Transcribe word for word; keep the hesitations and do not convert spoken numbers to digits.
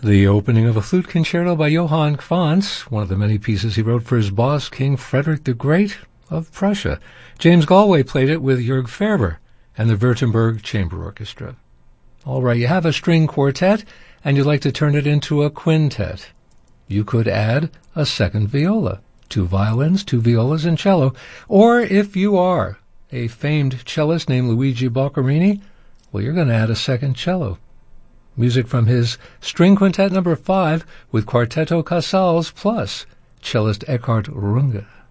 The opening of a flute concerto by Johann Quantz, one of the many pieces he wrote for his boss, King Frederick the Great of Prussia. James Galway played it with Jörg Ferber and the Württemberg Chamber Orchestra. All right, you have a string quartet, and you'd like to turn it into a quintet. You could add a second viola, two violins, two violas, and cello. Or if you are a famed cellist named Luigi Boccherini, well, you're going to add a second cello. Music from his String Quintet number five with Quartetto Casals plus cellist Eckhard Runge.